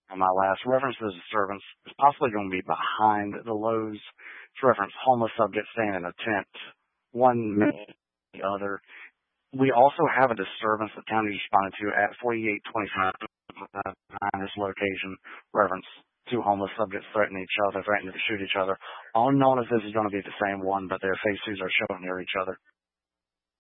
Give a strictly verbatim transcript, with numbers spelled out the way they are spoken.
on my last reference to the disturbance is possibly going to be behind the Lowe's. It's reference homeless subject staying in a tent. One minute, the other. We also have a disturbance that county responded to at forty-eight twenty-five behind this location. Reference two homeless subjects threatening each other, threatening to shoot each other. All known as this is going to be the same one, but their faces are showing near each other.